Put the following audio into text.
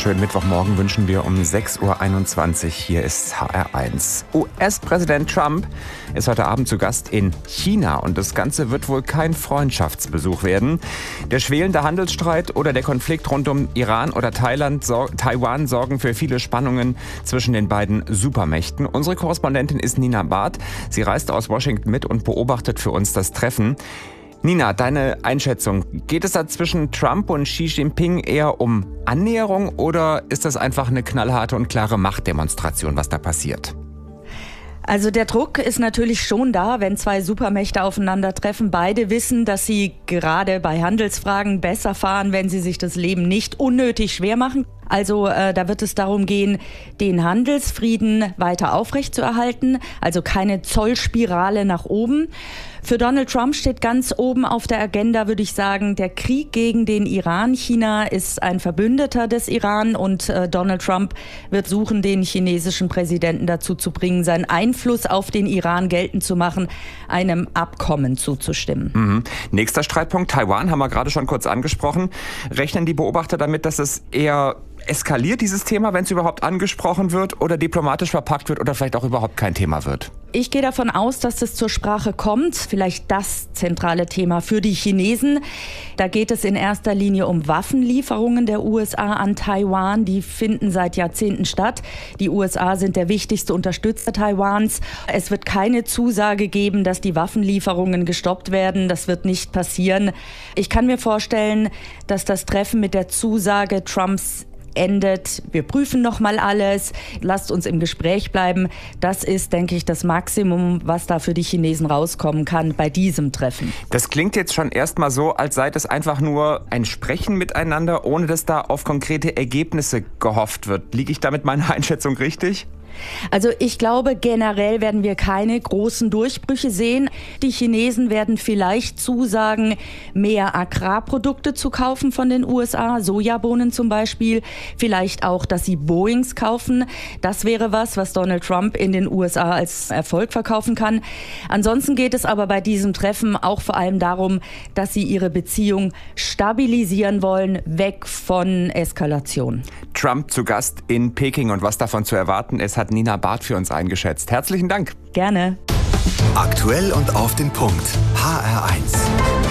wunderschönen Mittwochmorgen wünschen wir um 6.21 Uhr. Hier ist HR1. US-Präsident Trump ist heute Abend zu Gast in China und das Ganze wird wohl kein Freundschaftsbesuch werden. Der schwelende Handelsstreit oder der Konflikt rund um Iran oder Taiwan sorgen für viele Spannungen zwischen den beiden Supermächten. Unsere Korrespondentin ist Nina Barth. Sie reist aus Washington mit und beobachtet für uns das Treffen. Nina, deine Einschätzung, geht es da zwischen Trump und Xi Jinping eher um Annäherung oder ist das einfach eine knallharte und klare Machtdemonstration, was da passiert? Also der Druck ist natürlich schon da, wenn zwei Supermächte aufeinandertreffen. Beide wissen, dass sie gerade bei Handelsfragen besser fahren, wenn sie sich das Leben nicht unnötig schwer machen. Also da wird es darum gehen, den Handelsfrieden weiter aufrechtzuerhalten, also keine Zollspirale nach oben. Für Donald Trump steht ganz oben auf der Agenda, würde ich sagen, der Krieg gegen den Iran. China ist ein Verbündeter des Iran und Donald Trump wird suchen, den chinesischen Präsidenten dazu zu bringen, seinen Einfluss auf den Iran geltend zu machen, einem Abkommen zuzustimmen. Nächster Streitpunkt, Taiwan, haben wir gerade schon kurz angesprochen. Rechnen die Beobachter damit, dass es eher eskaliert, dieses Thema, wenn es überhaupt angesprochen wird oder diplomatisch verpackt wird oder vielleicht auch überhaupt kein Thema wird? Ich gehe davon aus, dass es zur Sprache kommt. Vielleicht das zentrale Thema für die Chinesen. Da geht es in erster Linie um Waffenlieferungen der USA an Taiwan. Die finden seit Jahrzehnten statt. Die USA sind der wichtigste Unterstützer Taiwans. Es wird keine Zusage geben, dass die Waffenlieferungen gestoppt werden. Das wird nicht passieren. Ich kann mir vorstellen, dass das Treffen mit der Zusage Trumps endet. Wir prüfen noch mal alles. Lasst uns im Gespräch bleiben. Das ist, denke ich, das Maximum, was da für die Chinesen rauskommen kann bei diesem Treffen. Das klingt jetzt schon erstmal so, als sei das einfach nur ein Sprechen miteinander, ohne dass da auf konkrete Ergebnisse gehofft wird. Liege ich da mit meiner Einschätzung richtig? Also ich glaube, generell werden wir keine großen Durchbrüche sehen. Die Chinesen werden vielleicht zusagen, mehr Agrarprodukte zu kaufen von den USA, Sojabohnen zum Beispiel. Vielleicht auch, dass sie Boeings kaufen. Das wäre was Donald Trump in den USA als Erfolg verkaufen kann. Ansonsten geht es aber bei diesem Treffen auch vor allem darum, dass sie ihre Beziehung stabilisieren wollen, weg von Eskalation. Trump zu Gast in Peking und was davon zu erwarten ist, hat Nina Barth für uns eingeschätzt. Herzlichen Dank. Gerne. Aktuell und auf den Punkt. HR1.